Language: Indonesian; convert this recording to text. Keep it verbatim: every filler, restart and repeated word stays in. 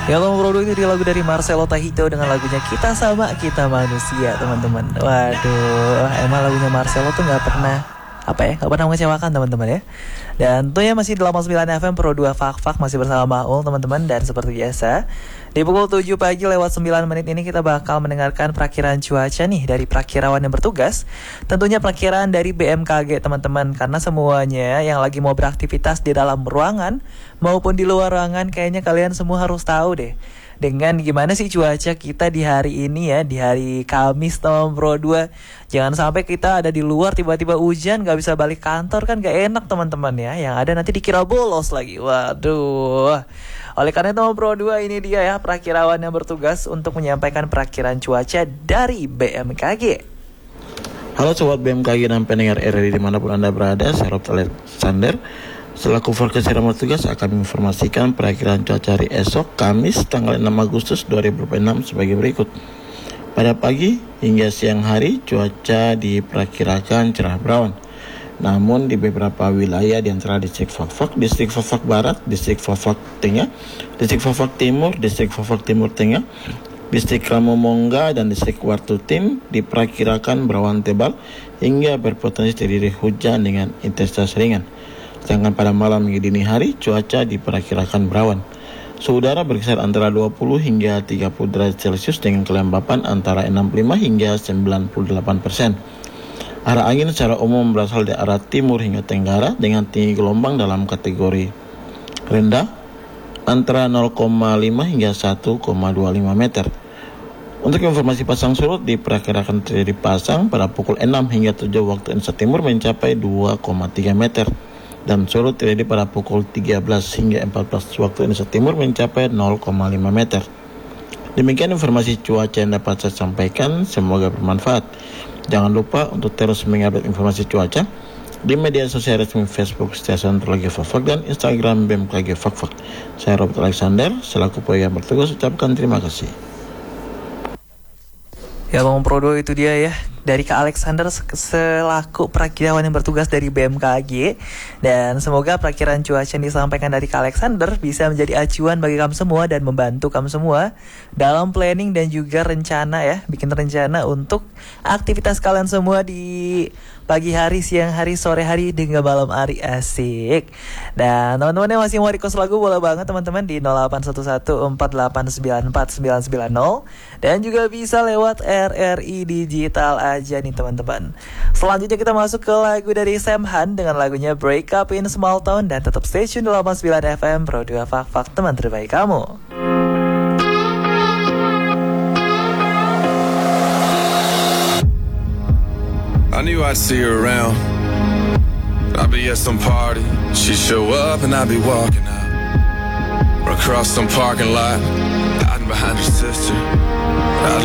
Ya lo Bro itu di lagu dari Marcelo Tahito dengan lagunya Kita Sama Kita Manusia, teman-teman. Waduh, emang lagunya Marcelo tuh nggak pernah apa ya, nggak pernah mengecewakan, teman-teman ya. Dan tentunya masih delapan puluh sembilan F M Pro dua Fak Fak masih bersama Maul, teman-teman. Dan seperti biasa di pukul tujuh pagi lewat sembilan menit ini kita bakal mendengarkan perakiran cuaca nih dari prakirawan yang bertugas. Tentunya perakiran dari B M K G, teman-teman. Karena semuanya yang lagi mau beraktivitas di dalam ruangan maupun di luar ruangan, kayaknya kalian semua harus tahu deh dengan gimana sih cuaca kita di hari ini ya, di hari Kamis tahun Pro dua. Jangan sampai kita ada di luar tiba-tiba hujan, gak bisa balik kantor, kan gak enak, teman-teman ya. Yang ada nanti dikira bolos lagi. Waduh. Oleh karena itu Pro dua ini dia ya, perakirawan yang bertugas untuk menyampaikan perakiran cuaca dari B M K G. Halo sobat B M K G dan pendengar R R I dimanapun Anda berada, saya Rob Alexander selaku forecast yang bertugas akan menginformasikan perakiraan cuaca hari esok Kamis tanggal enam Agustus dua ribu dua puluh enam sebagai berikut. Pada pagi hingga siang hari cuaca diperkirakan cerah berawan. Namun di beberapa wilayah di antara distrik Fak-Fak, distrik Fak-Fak Barat, distrik Fak-Fak Tengah, distrik Fak-Fak Timur, distrik Fak-Fak Timur Tengah, distrik Ramomongga dan distrik Wartutim diperkirakan berawan tebal hingga berpotensi terjadi hujan dengan intensitas ringan. Sedangkan pada malam hingga dini hari cuaca diperkirakan berawan. Suhu udara berkisar antara dua puluh hingga tiga puluh derajat Celcius dengan kelembapan antara enam puluh lima hingga sembilan puluh delapan persen. Arah angin secara umum berasal dari arah timur hingga tenggara dengan tinggi gelombang dalam kategori rendah antara nol koma lima hingga satu koma dua lima meter. Untuk informasi pasang surut diperkirakan terjadi pasang pada pukul enam hingga tujuh waktu Indonesia Timur mencapai dua koma tiga meter dan surut terjadi pada pukul tiga belas hingga empat belas waktu Indonesia Timur mencapai nol koma lima meter. Demikian informasi cuaca yang dapat saya sampaikan, semoga bermanfaat. Jangan lupa untuk terus mengupdate informasi cuaca di media sosial resmi Facebook Stasiun Meteorologi Fak-Fak dan Instagram B M K G Fak-Fak. Saya Robert Alexander selaku pegawai yang bertugas ucapkan terima kasih. Ya Bang Pro dua itu dia ya, dari Kak Alexander selaku perakirawan yang bertugas dari B M K G. Dan semoga perakiran cuaca yang disampaikan dari Kak Alexander bisa menjadi acuan bagi kamu semua dan membantu kamu semua dalam planning dan juga rencana ya, bikin rencana untuk aktivitas kalian semua di pagi hari, siang hari, sore hari, hingga malam hari. Asik. Dan teman-teman yang masih mau request lagu boleh banget teman-teman di nol delapan satu satu empat delapan sembilan empat sembilan sembilan nol. Dan juga bisa lewat R R I Digital aja nih teman-teman. Selanjutnya kita masuk ke lagu dari Sam Han dengan lagunya Break Up in Small Town. Dan tetap stay tune delapan puluh sembilan F M Pro dua Fak-Fak, teman terbaik kamu. I knew I'd see her around. I'd be at some party, she'd show up and I'd be walking out. Or across some parking lot, hiding behind her sister. I'd